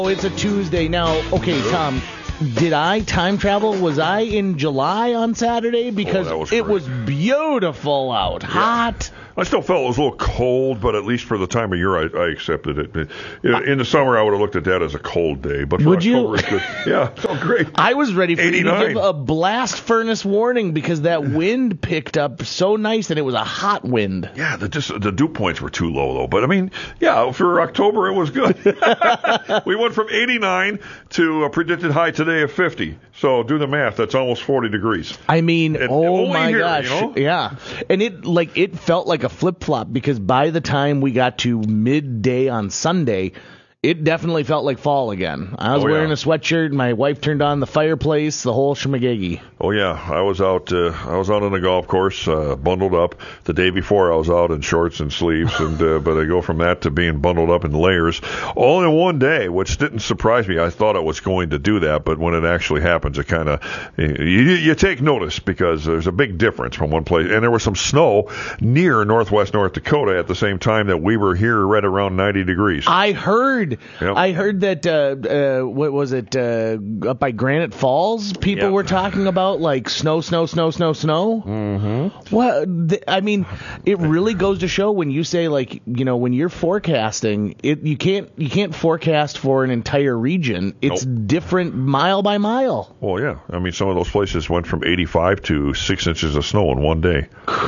Oh, it's a Tuesday now. Okay, Tom, did I time travel? Was I in July on Saturday? Because it was beautiful out, hot. I still felt it was a little cold, but at least for the time of year, I accepted it. In the summer, I would have looked at that as a cold day. But for October, it's good. Yeah, it felt great. I was ready for you to 89. give a blast furnace warning because that wind picked up so nice, and it was a hot wind. Yeah, the dew points were too low, though. But, I mean, yeah, for October, it was good. We went from 89 to a predicted high today of 50. So do the math. That's almost 40 degrees. I mean, oh my here, gosh. You know? Yeah. And it felt like a flip-flop because by the time we got to midday on Sunday, it definitely felt like fall again. I was wearing a sweatshirt. My wife turned on the fireplace, the whole shmagegi. Oh yeah, I was out on the golf course, bundled up. The day before, I was out in shorts and sleeves, and but I go from that to being bundled up in layers, all in one day, which didn't surprise me. I thought I was going to do that, but when it actually happens, it kind of you take notice because there's a big difference from one place. And there was some snow near northwest North Dakota at the same time that we were here, right around 90 degrees. I heard. Yep. I heard that, what was it, up by Granite Falls, people were talking about, like, snow. Mm-hmm. What? I mean, it really goes to show when you say, like, you know, when you're forecasting, you can't forecast for an entire region. It's different mile by mile. Well, yeah. I mean, some of those places went from 85 to 6 inches of snow in one day.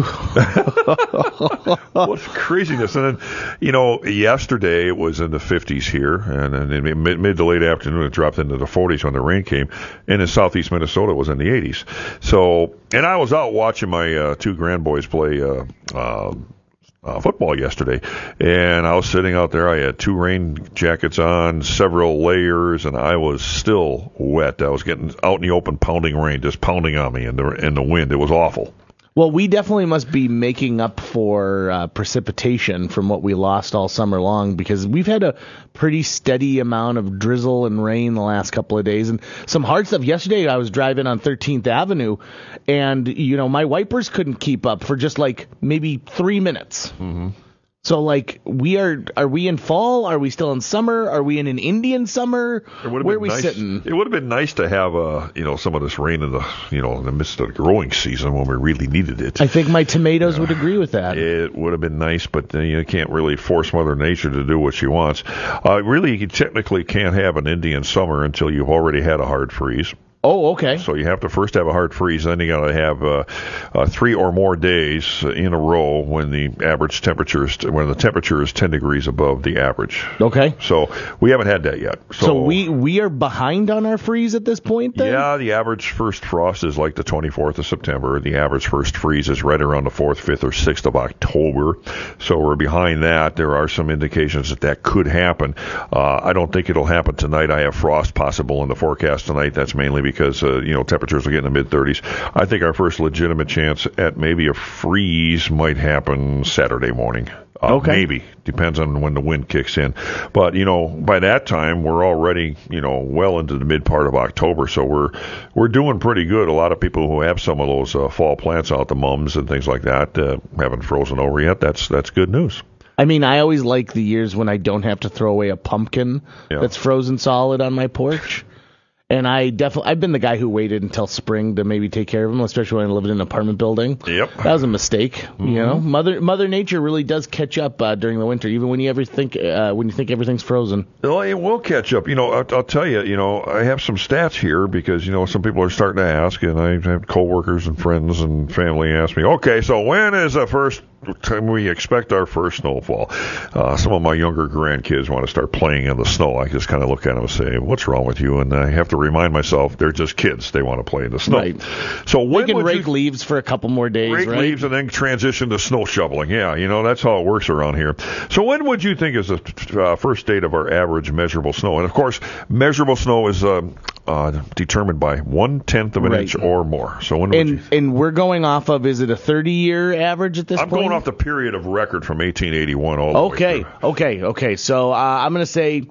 What craziness. And then, you know, yesterday it was in the 50s here, and then in mid to late afternoon it dropped into the 40s when the rain came, and in southeast Minnesota it was in the 80s. So, and I was out watching my two grandboys play football yesterday, and I was sitting out there. I had two rain jackets on, several layers, and I was still wet. I was getting out in the open, pounding rain, just pounding on me in the wind. It was awful. Well, we definitely must be making up for precipitation from what we lost all summer long because we've had a pretty steady amount of drizzle and rain the last couple of days and some hard stuff. Yesterday I was driving on 13th Avenue and, you know, my wipers couldn't keep up for just like maybe 3 minutes. Mm-hmm. So, like, are we in fall? Are we still in summer? Are we in an Indian summer? Where are we sitting? It would have been nice to have, some of this rain in the midst of the growing season when we really needed it. I think my tomatoes would agree with that. It would have been nice, but you can't really force Mother Nature to do what she wants. Really, you technically can't have an Indian summer until you've already had a hard freeze. Oh, okay. So you have to first have a hard freeze, then you got to have 3 or more days in a row when the temperature is 10 degrees above the average. Okay. So we haven't had that yet. So we are behind on our freeze at this point then? Yeah, the average first frost is like the 24th of September. The average first freeze is right around the 4th, 5th, or 6th of October. So we're behind that. There are some indications that could happen. I don't think it'll happen tonight. I have frost possible in the forecast tonight. That's mainly because, temperatures will get in the mid-30s. I think our first legitimate chance at maybe a freeze might happen Saturday morning. Okay. Maybe. Depends on when the wind kicks in. But, by that time, we're already, well into the mid part of October, so we're doing pretty good. A lot of people who have some of those fall plants out, the mums and things like that, haven't frozen over yet. That's good news. I mean, I always like the years when I don't have to throw away a pumpkin that's frozen solid on my porch. And I've been the guy who waited until spring to maybe take care of them, especially when I lived in an apartment building. Yep. That was a mistake. Mm-hmm. Mother Nature really does catch up during the winter, even when you think everything's frozen. Well, it will catch up. I'll tell you, I have some stats here because, some people are starting to ask, and I have coworkers and friends and family ask me, okay, so when is the first time we expect our first snowfall? Some of my younger grandkids want to start playing in the snow. I just kind of look at them and say, what's wrong with you? And I have to remind myself they're just kids. They want to play in the snow. Right. So when they can rake leaves for a couple more days, rake leaves and then transition to snow shoveling. Yeah, that's how it works around here. So when would you think is the first date of our average measurable snow? And of course, measurable snow is determined by 1/10 of an inch or more. So when would and we're going off of, is it a 30-year average at this point? I'm going off the period of record from 1881 all the way through. Okay. So I'm going to say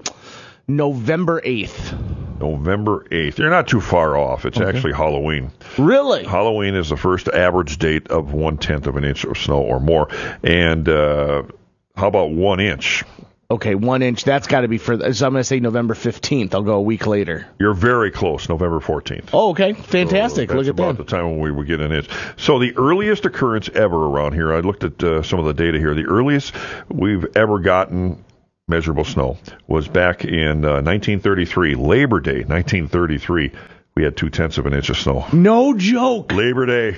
November 8th. November 8th. You're not too far off. It's actually Halloween. Really? Halloween is the first average date of 1/10 of an inch of snow or more. And how about 1 inch? Okay, 1 inch. That's got to be so I'm going to say November 15th. I'll go a week later. You're very close, November 14th. Oh, okay. Fantastic. So look at that. That's about the time when we would get an inch. So the earliest occurrence ever around here, I looked at some of the data here. The earliest we've ever gotten measurable snow was back in 1933, Labor Day, 1933. We had 0.2 of an inch of snow. No joke. Labor Day.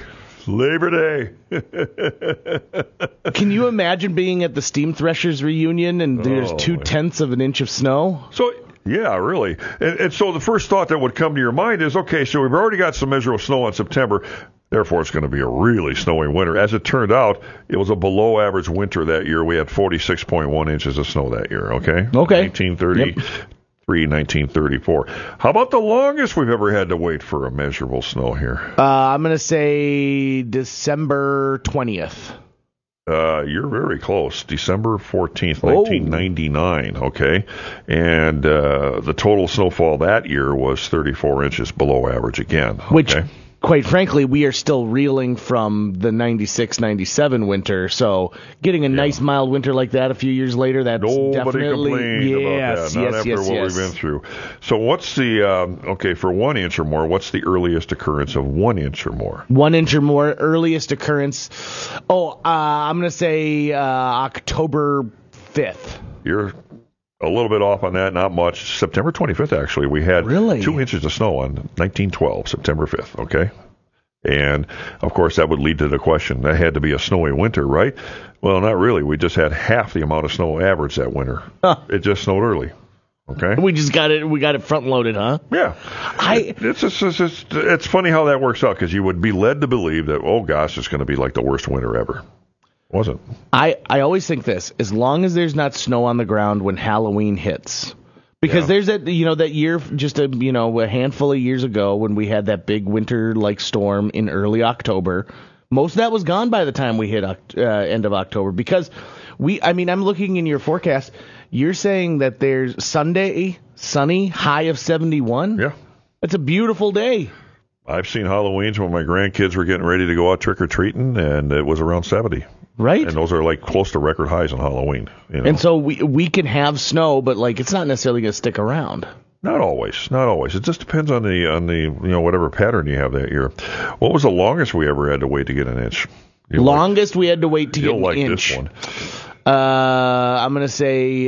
Can you imagine being at the Steam Threshers reunion and there's 0.2 of an inch of snow? So, yeah, really. And so the first thought that would come to your mind is, okay, so we've already got some measurable snow in September. Therefore, it's going to be a really snowy winter. As it turned out, it was a below average winter that year. We had 46.1 inches of snow that year, okay? Okay. 1933, 1934. How about the longest we've ever had to wait for a measurable snow here? I'm going to say December 20th. You're very close. December 14th, 1999, okay? And the total snowfall that year was 34 inches below average again. Okay? Which, quite frankly, we are still reeling from the 96-97 winter, so getting a nice mild winter like that a few years later, that's definitely... Complained about that, not after what we've been through. So what's the, for 1 inch or more, what's the earliest occurrence of 1 inch or more? 1 inch or more, earliest occurrence, I'm going to say October 5th. You're a little bit off on that, not much. September 25th, actually, we had 2 inches of snow on 1912, September 5th, okay? And, of course, that would lead to the question, that had to be a snowy winter, right? Well, not really. We just had half the amount of snow average that winter. It just snowed early, okay? We got it front-loaded, huh? Yeah. It's funny how that works out, because you would be led to believe that, oh, gosh, it's going to be like the worst winter ever. Wasn't. I always think this, as long as there's not snow on the ground when Halloween hits, because there's that year, just a handful of years ago when we had that big winter like storm in early October. Most of that was gone by the time we hit end of October, because I'm looking in your forecast. You're saying that there's Sunday sunny, high of 71. Yeah, that's a beautiful day. I've seen Halloweens when my grandkids were getting ready to go out trick-or-treating, and it was around 70. Right. And those are like close to record highs on Halloween. And so we can have snow, but like it's not necessarily going to stick around. Not always. It just depends on the whatever pattern you have that year. What was the longest we ever had to wait to get an inch? We had to wait to get an inch. This one. I'm going to say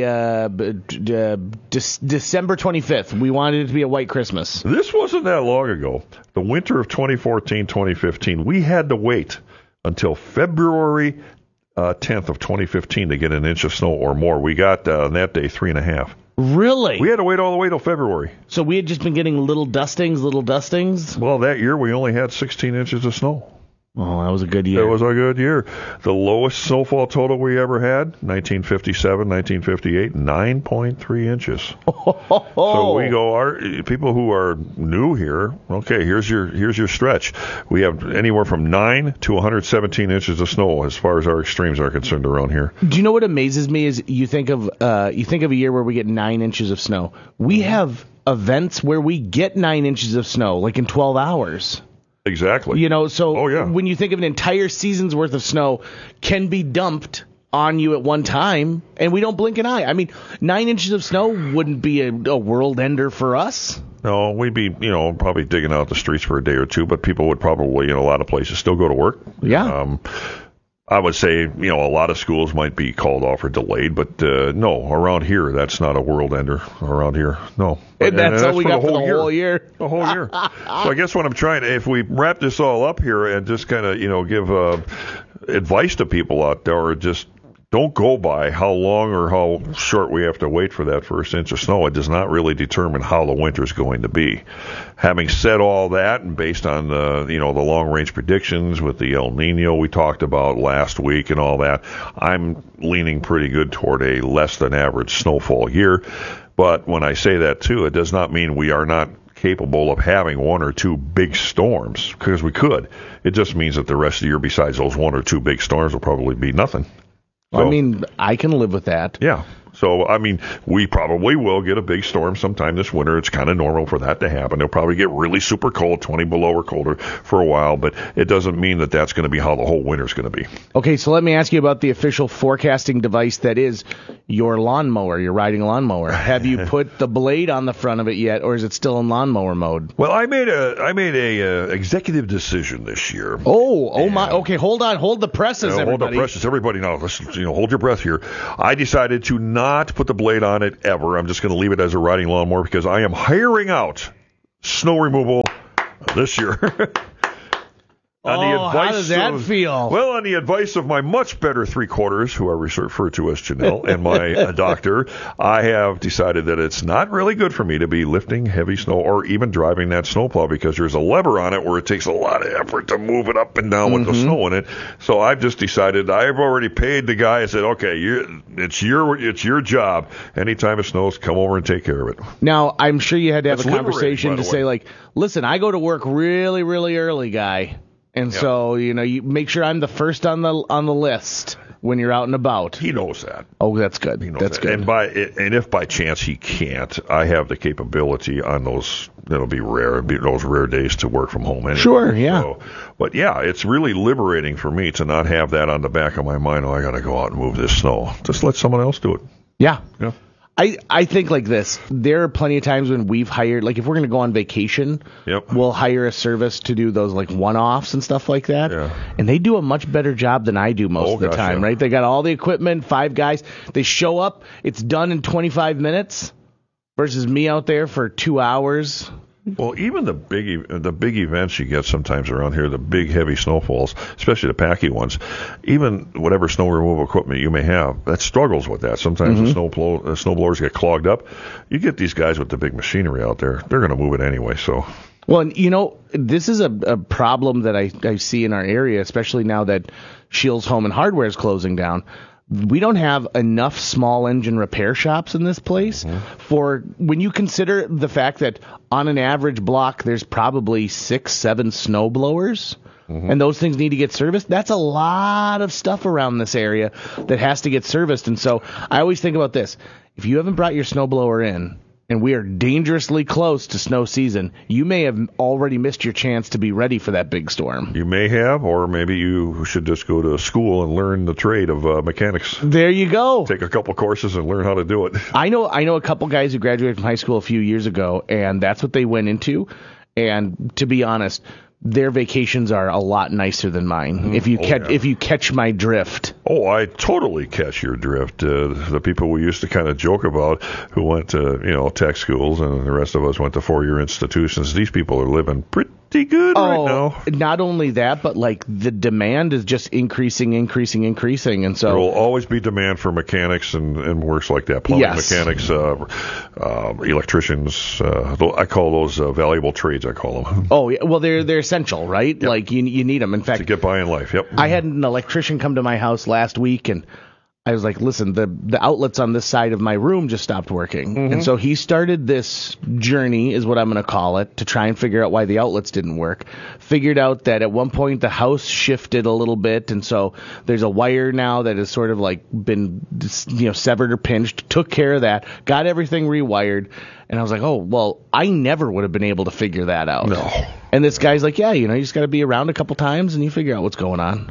December 25th. We wanted it to be a white Christmas. This wasn't that long ago. The winter of 2014-2015, we had to wait until February 10th of 2015 to get an inch of snow or more. We got on that day 3.5. Really? We had to wait all the way till February. So we had just been getting little dustings. Well, that year we only had 16 inches of snow. Oh, that was a good year. It was a good year. The lowest snowfall total we ever had, 1957, 1958, 9.3 inches. So we go, people who are new here, okay, here's your stretch. We have anywhere from 9 to 117 inches of snow as far as our extremes are concerned around here. Do you know what amazes me is you think of a year where we get 9 inches of snow. We have events where we get 9 inches of snow, like in 12 hours. Exactly. When you think of an entire season's worth of snow can be dumped on you at one time, and we don't blink an eye. I mean, 9 inches of snow wouldn't be a world ender for us. No, we'd be, probably digging out the streets for a day or two, but people would probably, in a lot of places, still go to work. Yeah. I would say, a lot of schools might be called off or delayed, but no, around here, that's not a world ender around here. No. And that's all we got for the whole year. The whole year. So I guess what I'm trying to, if we wrap this all up here and just kind of, give advice to people out there, or just don't go by how long or how short we have to wait for that first inch of snow. It does not really determine how the winter is going to be. Having said all that, and based on the long-range predictions with the El Nino we talked about last week and all that, I'm leaning pretty good toward a less than average snowfall year. But when I say that too, it does not mean we are not capable of having one or two big storms, because we could. It just means that the rest of the year, besides those one or two big storms, will probably be nothing. So, I mean, I can live with that. Yeah. So, I mean, we probably will get a big storm sometime this winter. It's kind of normal for that to happen. It'll probably get really super cold, 20 below or colder for a while, but it doesn't mean that that's going to be how the whole winter's going to be. Okay, so let me ask you about the official forecasting device that is your lawnmower, your riding lawnmower. Have you put the blade on the front of it yet, or is it still in lawnmower mode? Well, I made a executive decision this year. Oh my. Okay, hold the presses, everybody. Hold the presses, everybody. Now, hold your breath here. I decided to not put the blade on it ever. I'm just going to leave it as a riding lawnmower because I am hiring out snow removal this year. How does that feel? Well, on the advice of my much better three-quarters, who I refer to as Janelle, and my doctor, I have decided that it's not really good for me to be lifting heavy snow or even driving that snowplow because there's a lever on it where it takes a lot of effort to move it up and down with the snow in it. So I've just decided I've already paid the guy. I said, okay, it's your job. Anytime it snows, come over and take care of it. Now, I'm sure you had to have a conversation to say, like, listen, I go to work really, really early, guy. And so, you make sure I'm the first on the list when you're out and about. He knows that. Oh, that's good. That's good. And if by chance he can't, I have the capability on those. That'll be rare. Those rare days to work from home. Anyway. Sure. Yeah. So, but yeah, it's really liberating for me to not have that on the back of my mind. Oh, I got to go out and move this snow. Just let someone else do it. Yeah. Yeah. I think like this. There are plenty of times when we've hired, like if we're going to go on vacation, we'll hire a service to do those like one-offs and stuff like that. Yeah. And they do a much better job than I do most of the time, right? They got all the equipment, 5 guys. They show up, it's done in 25 minutes versus me out there for 2 hours. Well, even the big events you get sometimes around here, the big heavy snowfalls, especially the packy ones, even whatever snow removal equipment you may have, that struggles with that. Sometimes the snow blowers get clogged up. You get these guys with the big machinery out there, they're going to move it anyway. So. Well, and this is a problem that I see in our area, especially now that Shields Home and Hardware is closing down. We don't have enough small engine repair shops in this place for when you consider the fact that on an average block there's probably 6-7 snow blowers and those things need to get serviced. That's a lot of stuff around this area that has to get serviced. And so I always think about this. If you haven't brought your snowblower in, and we are dangerously close to snow season, you may have already missed your chance to be ready for that big storm. You may have, or maybe you should just go to school and learn the trade of mechanics. There you go. Take a couple courses and learn how to do it. I know a couple guys who graduated from high school a few years ago, and that's what they went into. And to be honest, their vacations are a lot nicer than mine. If you catch my drift. Oh, I totally catch your drift. The people we used to kind of joke about who went to tech schools and the rest of us went to 4-year institutions. These people are living pretty good right now. Not only that, but like the demand is just increasing, and so there will always be demand for mechanics and works like that. Plumbing mechanics, electricians. I call those valuable trades. I call them. Oh, yeah. Well, they're essential, right? Yep. Like you need them. In fact, to get by in life. Yep. I had an electrician come to my house last week, and I was like, listen, the outlets on this side of my room just stopped working. And so he started this journey, is what I'm going to call it, to try and figure out why the outlets didn't work. Figured out that at one point the house shifted a little bit, and so there's a wire now that has sort of like been severed or pinched. Took care of that, got everything rewired, and I was like, oh, well, I never would have been able to figure that out. No. And this guy's like, yeah, you just got to be around a couple times and you figure out what's going on.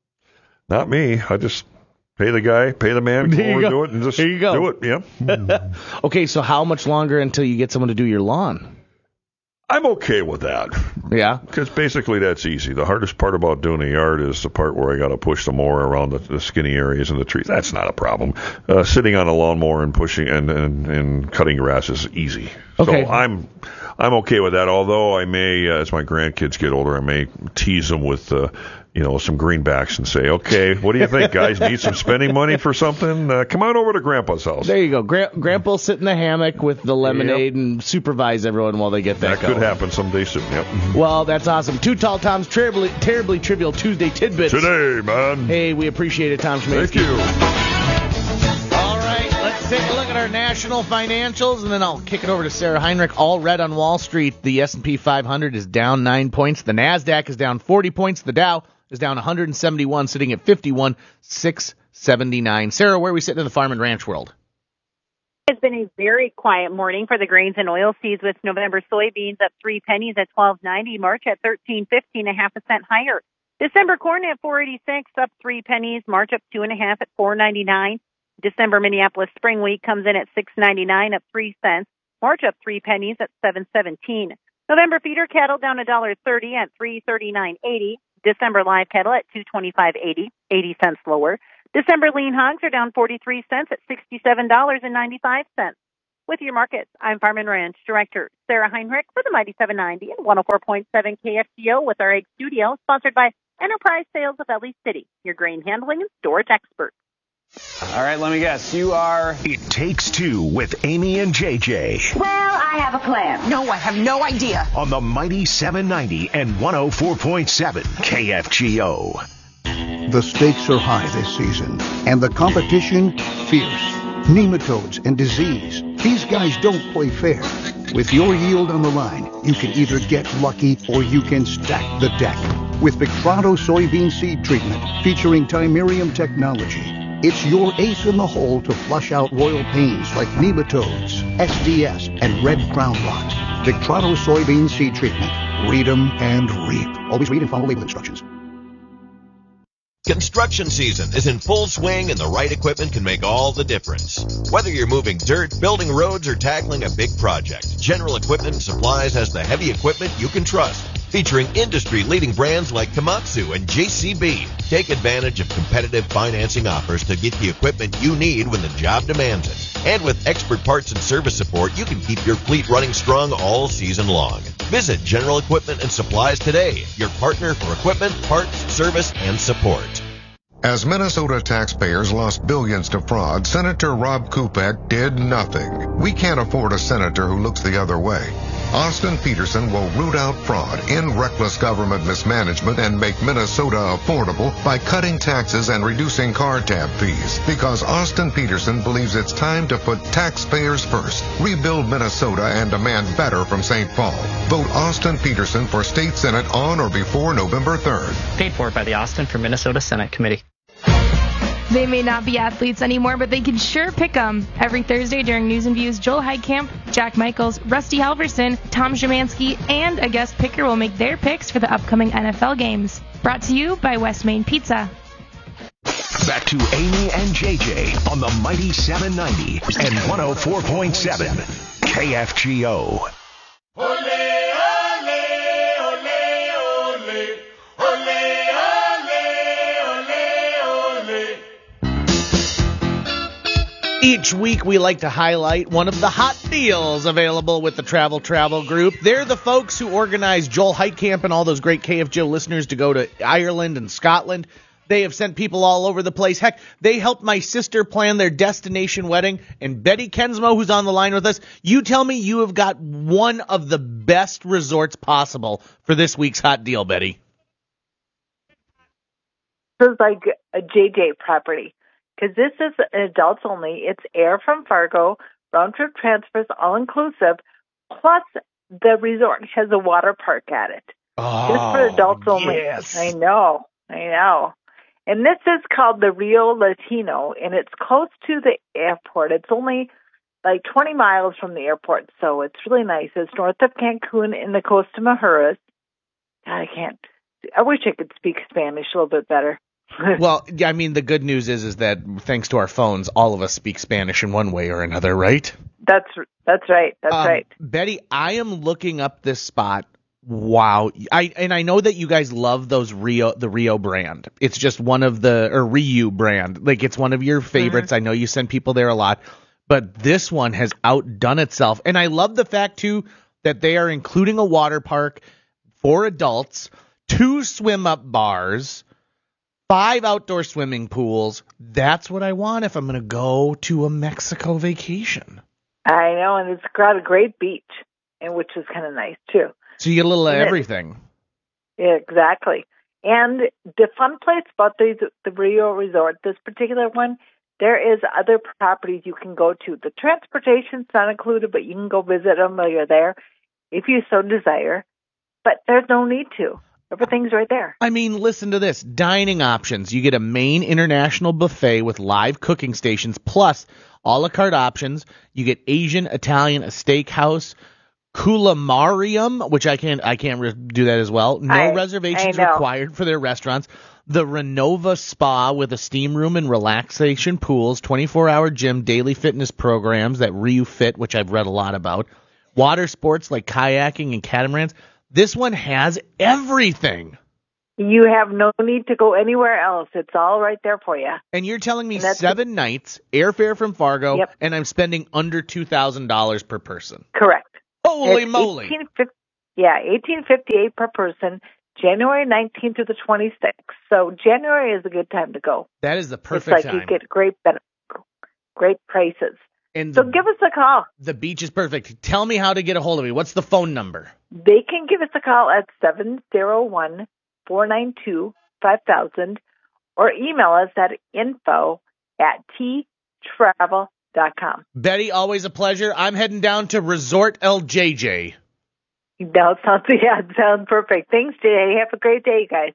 Not me. I just pay the man, come over and do it, and just do it. Yeah. Okay, so how much longer until you get someone to do your lawn? I'm okay with that. Yeah? Because basically that's easy. The hardest part about doing the yard is the part where I got to push the mower around the skinny areas and the trees. That's not a problem. Sitting on a lawnmower and pushing and cutting grass is easy. Okay. So I'm okay with that, although I may, as my grandkids get older, I may tease them with some greenbacks and say, okay, what do you think, guys? Need some spending money for something? Come on over to Grandpa's house. There you go. Grandpa will sit in the hammock with the lemonade and supervise everyone while they get that going. That could happen someday soon, yep. Well, that's awesome. Two Tall Tom's terribly trivial Tuesday tidbits. Today, man. Hey, we appreciate it, Tom Schmidt. Thank you. All right, let's take a look at our national financials, and then I'll kick it over to Sarah Heinrich. All red on Wall Street. The S&P 500 is down 9 points. The NASDAQ is down 40 points. The Dow is down 171, sitting at 51,679. Sarah, where are we sitting in the farm and ranch world? It's been a very quiet morning for the grains and oilseeds, with November soybeans up 3 pennies at $12.90, March at $13.50, and a half a cent higher. December corn at $4.86, up 3 pennies, March up 2.5 at $4.99. December Minneapolis spring wheat comes in at $6.99, up 3 cents, March up 3 pennies at $7.17. November feeder cattle down $1.30 at $3.39.80. December live cattle at $225.80, 80 cents lower. December lean hogs are down 43 cents at $67.95. With your markets, I'm Farm and Ranch Director Sarah Heinrich for the Mighty 790 and 104.7 KFGO with our egg studio, sponsored by Enterprise Sales of Ely City, your grain handling and storage expert. All right, let me guess. You are... It Takes Two with Amy and JJ. Well, I have a plan. No, I have no idea. On the Mighty 790 and 104.7 KFGO. The stakes are high this season, and the competition fierce. Nematodes and disease. These guys don't play fair. With your yield on the line, you can either get lucky or you can stack the deck. With Victrado soybean seed treatment featuring Timerium technology, it's your ace in the hole to flush out royal pains like nematodes, SDS, and red crown rot. Victrado soybean seed treatment. Read 'em and reap. Always read and follow label instructions. Construction season is in full swing, and the right equipment can make all the difference. Whether you're moving dirt, building roads, or tackling a big project, General Equipment and Supplies has the heavy equipment you can trust. Featuring industry-leading brands like Komatsu and JCB. Take advantage of competitive financing offers to get the equipment you need when the job demands it. And with expert parts and service support, you can keep your fleet running strong all season long. Visit General Equipment and Supplies today, your partner for equipment, parts, service, and support. As Minnesota taxpayers lost billions to fraud, Senator Rob Kupek did nothing. We can't afford a senator who looks the other way. Austin Peterson will root out fraud, end reckless government mismanagement, and make Minnesota affordable by cutting taxes and reducing car tab fees. Because Austin Peterson believes it's time to put taxpayers first, rebuild Minnesota, and demand better from St. Paul. Vote Austin Peterson for State Senate on or before November 3rd. Paid for by the Austin for Minnesota Senate Committee. They may not be athletes anymore, but they can sure pick them. Every Thursday during News and Views, Joel Heidkamp, Jack Michaels, Rusty Halverson, Tom Szymanski, and a guest picker will make their picks for the upcoming NFL games. Brought to you by West Main Pizza. Back to Amy and JJ on the Mighty 790 and 104.7 KFGO. Each week, we like to highlight one of the hot deals available with the Travel Group. They're the folks who organize Joel Heidkamp and all those great KFGO listeners to go to Ireland and Scotland. They have sent people all over the place. Heck, they helped my sister plan their destination wedding. And Betty Kensmo, who's on the line with us, you tell me you have got one of the best resorts possible for this week's hot deal, Betty. This is like a JJ property. Because this is adults only. It's air from Fargo, round-trip transfers, all-inclusive, plus the resort has a water park at it. Oh, just for adults only. Yes. I know. And this is called the Rio Latino, and it's close to the airport. It's only like 20 miles from the airport, so it's really nice. It's north of Cancun in the Costa Mujeres. God, I wish I could speak Spanish a little bit better. Well, I mean, the good news is that thanks to our phones, all of us speak Spanish in one way or another, right? That's right. That's right. Betty, I am looking up this spot. Wow. I know that you guys love the Rio brand. It's just one of Ryu brand. Like, it's one of your favorites. Mm-hmm. I know you send people there a lot, but this one has outdone itself. And I love the fact too that they are including a water park for adults, 2 swim-up bars, 5 outdoor swimming pools. That's what I want if I'm going to go to a Mexico vacation. I know, and it's got a great beach, and which is kind of nice, too. So you get a little of everything. Yeah, exactly. And the fun place about the Rio Resort, this particular one, there is other properties you can go to. The transportation's not included, but you can go visit them while you're there if you so desire. But there's no need to. Everything's right there. I mean, listen to this. Dining options. You get a main international buffet with live cooking stations, plus a la carte options. You get Asian, Italian, a steakhouse, Culinarium, which I can't do that as well. No reservations required for their restaurants. The Renova Spa with a steam room and relaxation pools, 24-hour gym, daily fitness programs, that Ryu Fit, which I've read a lot about. Water sports like kayaking and catamarans. This one has everything. You have no need to go anywhere else. It's all right there for you. And you're telling me 7 nights, airfare from Fargo, and I'm spending under $2,000 per person. Correct. Holy moly. $1,858 per person. January 19th through the 26th. So January is a good time to go. That is the perfect time. You get great prices. And so give us a call. The beach is perfect. Tell me how to get a hold of me. What's the phone number? They can give us a call at 701-492-5000 or email us at info@ttravel.com. Betty, always a pleasure. I'm heading down to Resort LJJ. That sounds perfect. Thanks, Jay. Have a great day, guys.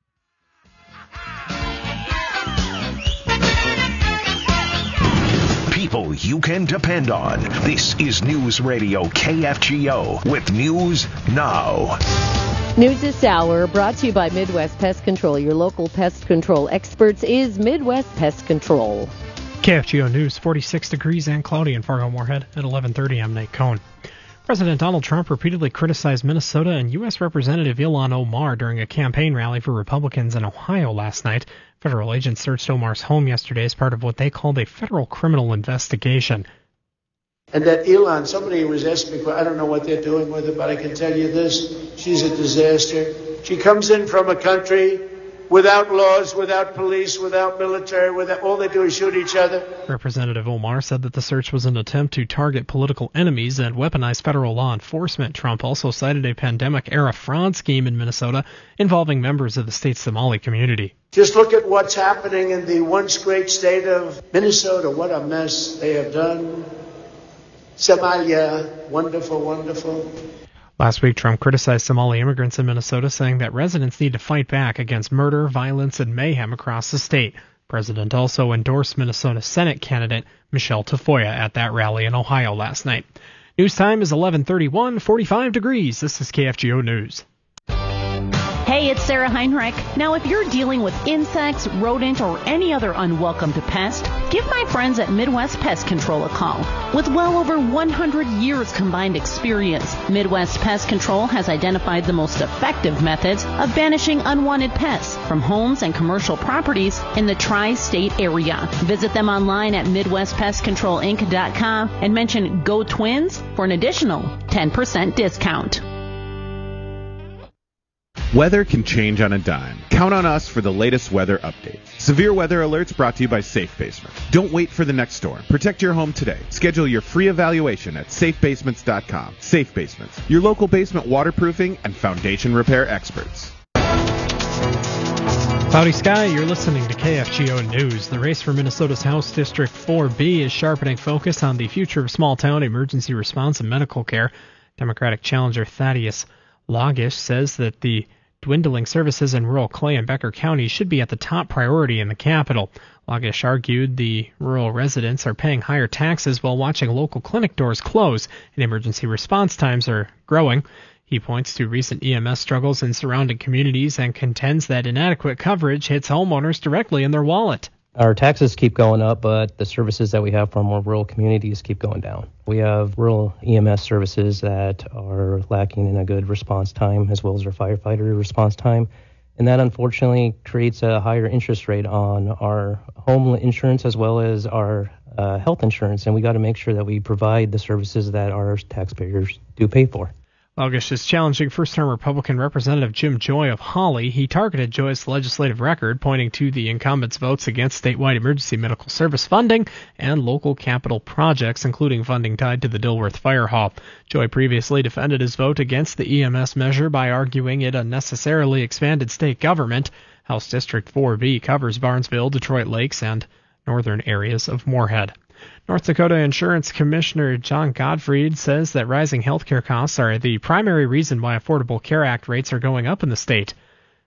People you can depend on. This is News Radio KFGO with News Now. News this hour brought to you by Midwest Pest Control. Your local pest control experts is Midwest Pest Control. KFGO News, 46 degrees and cloudy in Fargo-Moorhead at 11:30. I'm Nate Cohn. President Donald Trump repeatedly criticized Minnesota and U.S. Representative Ilhan Omar during a campaign rally for Republicans in Ohio last night. Federal agents searched Omar's home yesterday as part of what they called a federal criminal investigation. And that Ilhan, somebody was asking me, I don't know what they're doing with her, but I can tell you this, she's a disaster. She comes in from a country without laws, without police, without military, all they do is shoot each other. Representative Omar said that the search was an attempt to target political enemies and weaponize federal law enforcement. Trump also cited a pandemic-era fraud scheme in Minnesota involving members of the state's Somali community. Just look at what's happening in the once great state of Minnesota. What a mess they have done. Somalia, wonderful, wonderful. Last week, Trump criticized Somali immigrants in Minnesota, saying that residents need to fight back against murder, violence, and mayhem across the state. The president also endorsed Minnesota Senate candidate Michelle Tafoya at that rally in Ohio last night. News time is 11:31, 45 degrees. This is KFGO News. Hey, it's Sarah Heinrich. Now, if you're dealing with insects, rodent, or any other unwelcome pest, give my friends at Midwest Pest Control a call. With well over 100 years combined experience, Midwest Pest Control has identified the most effective methods of banishing unwanted pests from homes and commercial properties in the tri-state area. Visit them online at MidwestPestControlInc.com and mention Go Twins for an additional 10% discount. Weather can change on a dime. Count on us for the latest weather updates. Severe weather alerts brought to you by Safe Basement. Don't wait for the next storm. Protect your home today. Schedule your free evaluation at safebasements.com. Safe Basements, your local basement waterproofing and foundation repair experts. Cloudy sky, you're listening to KFGO News. The race for Minnesota's House District 4B is sharpening focus on the future of small-town emergency response and medical care. Democratic challenger Thaddeus Logish says that the dwindling services in rural Clay and Becker counties should be at the top priority in the capital. Logish argued the rural residents are paying higher taxes while watching local clinic doors close, and emergency response times are growing. He points to recent EMS struggles in surrounding communities and contends that inadequate coverage hits homeowners directly in their wallet. Our taxes keep going up, but the services that we have from our rural communities keep going down. We have rural EMS services that are lacking in a good response time, as well as our firefighter response time. And that unfortunately creates a higher interest rate on our home insurance as well as our health insurance. And we got to make sure that we provide the services that our taxpayers do pay for. Logish is challenging first-term Republican Representative Jim Joy of Hawley. He targeted Joy's legislative record, pointing to the incumbent's votes against statewide emergency medical service funding and local capital projects, including funding tied to the Dilworth Fire Hall. Joy previously defended his vote against the EMS measure by arguing it unnecessarily expanded state government. House District 4B covers Barnesville, Detroit Lakes, and northern areas of Moorhead. North Dakota Insurance Commissioner John Gottfried says that rising healthcare costs are the primary reason why Affordable Care Act rates are going up in the state.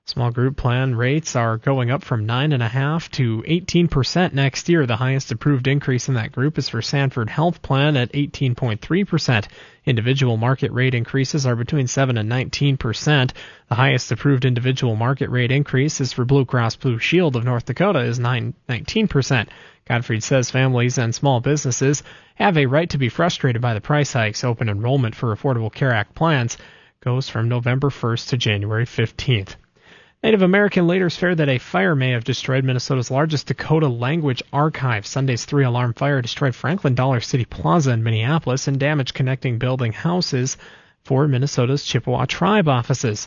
Small group plan rates are going up from 9.5% to 18% next year. The highest approved increase in that group is for Sanford Health Plan at 18.3%. Individual market rate increases are between 7 and 19%. The highest approved individual market rate increase is for Blue Cross Blue Shield of North Dakota is 19%. Gottfried says families and small businesses have a right to be frustrated by the price hikes. Open enrollment for Affordable Care Act plans goes from November 1st to January 15th. Native American leaders fear that a fire may have destroyed Minnesota's largest Dakota language archive. Sunday's 3-alarm fire destroyed Franklin Dollar City Plaza in Minneapolis and damaged connecting building houses for Minnesota's Chippewa tribe offices.